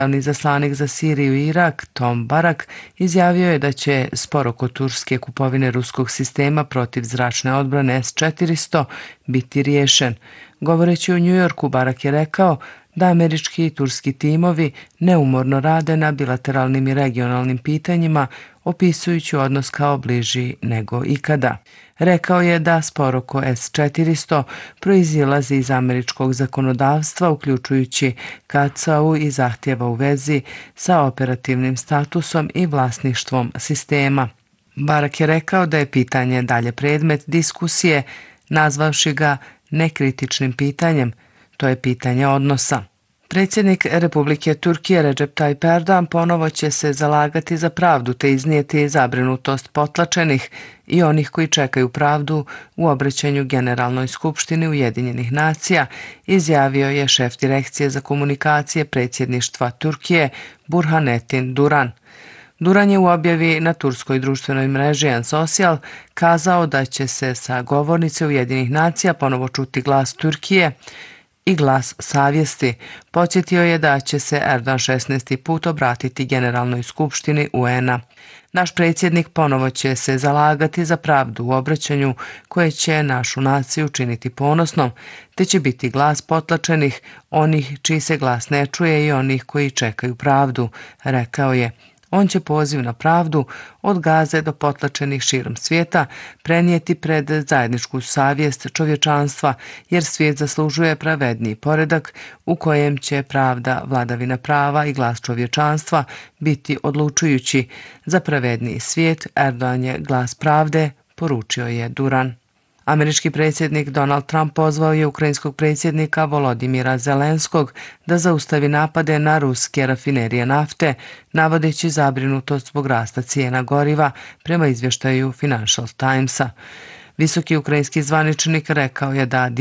Glavni izaslanik za Siriju i Irak, Tom Barak, izjavio je da će spor oko turske kupovine ruskog sistema protiv zračne odbrane S-400 biti riješen. Govoreći u Njujorku, Barak je rekao da američki i turski timovi neumorno rade na bilateralnim i regionalnim pitanjima, opisujući odnos kao bliži nego ikada. Rekao je da spor oko S-400 proizilazi iz američkog zakonodavstva, uključujući KACAU i zahtjeva u vezi sa operativnim statusom i vlasništvom sistema. Barak je rekao da je pitanje dalje predmet diskusije, nazvavši ga nekritičnim pitanjem, to je pitanje odnosa. Predsjednik Republike Turkije Recep Tayyip Erdogan ponovo će se zalagati za pravdu te iznijeti zabrinutost potlačenih i onih koji čekaju pravdu u obraćanju Generalnoj skupštini Ujedinjenih nacija, izjavio je šef direkcije za komunikacije predsjedništva Turkije Burhanettin Duran. Duran je u objavi na turskoj društvenoj mreži N-Social kazao da će se sa govornice Ujedinjenih nacija ponovo čuti glas Turkije i glas savjesti. Podsjetio je da će se Erdogan 16. put obratiti Generalnoj skupštini UN-a. Naš predsjednik ponovo će se zalagati za pravdu u obraćanju koje će našu naciju činiti ponosnom, te će biti glas potlačenih, onih čiji se glas ne čuje i onih koji čekaju pravdu, rekao je. On će poziv na pravdu od Gaze do potlačenih širom svijeta prenijeti pred zajedničku savjest čovječanstva, jer svijet zaslužuje pravedniji poredak u kojem će pravda, vladavina prava i glas čovječanstva biti odlučujući. Za pravedniji svijet Erdogan je glas pravde, poručio je Duran. Američki predsjednik Donald Trump pozvao je ukrajinskog predsjednika Volodimira Zelenskog da zaustavi napade na ruske rafinerije nafte, navodeći zabrinutost zbog rasta cijena goriva prema izvještaju Financial Timesa. Visoki ukrajinski zvaničnik rekao je da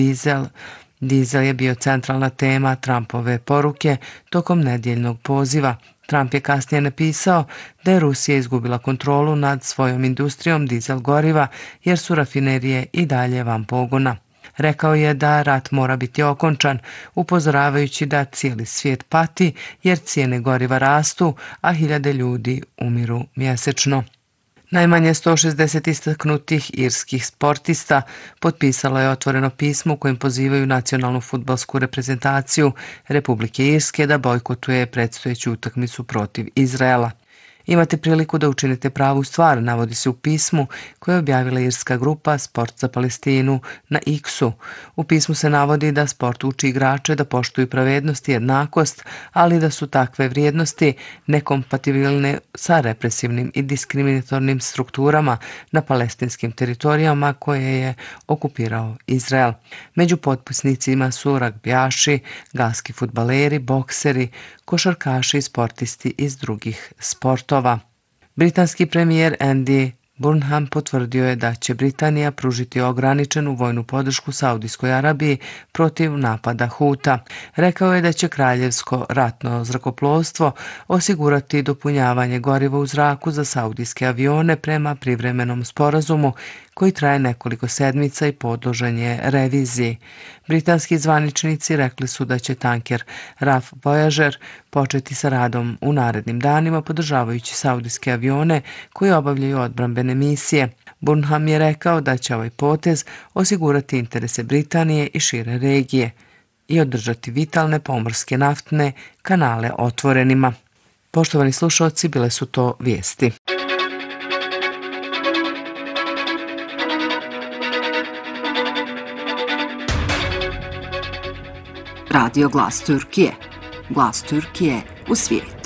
dizel je bio centralna tema Trumpove poruke tokom nedjeljnog poziva. Trump je kasnije napisao da je Rusija izgubila kontrolu nad svojom industrijom dizel goriva jer su rafinerije i dalje van pogona. Rekao je da rat mora biti okončan, upozoravajući da cijeli svijet pati jer cijene goriva rastu, a hiljade ljudi umiru mjesečno. Najmanje 160 istaknutih irskih sportista potpisalo je otvoreno pismo u kojem pozivaju nacionalnu fudbalsku reprezentaciju Republike Irske da bojkotuje predstojeću utakmicu protiv Izraela. Imate priliku da učinite pravu stvar, navodi se u pismu koje je objavila irska grupa Sport za Palestinu na X-u. U pismu se navodi da sport uči igrače da poštuju pravednost i jednakost, ali da su takve vrijednosti nekompatibilne sa represivnim i diskriminatornim strukturama na palestinskim teritorijama koje je okupirao Izrael. Među potpisnicima su ragbijaši, galski fudbaleri, bokseri, košarkaši i sportisti iz drugih sportova. Britanski premijer Andy Burnham potvrdio je da će Britanija pružiti ograničenu vojnu podršku Saudijskoj Arabiji protiv napada Huta. Rekao je da će kraljevsko ratno zrakoplovstvo osigurati dopunjavanje goriva u zraku za saudijske avione prema privremenom sporazumu koji traje nekoliko sedmica i podložen je reviziji. Britanski zvaničnici rekli su da će tanker RAF Voyager početi sa radom u narednim danima podržavajući saudijske avione koji obavljaju odbrambene misije. Burnham je rekao da će ovaj potez osigurati interese Britanije i šire regije i održati vitalne pomorske naftne kanale otvorenima. Poštovani slušalci, bile su to vijesti. Radio Glas Turkije. Glas Turkije u svijetu.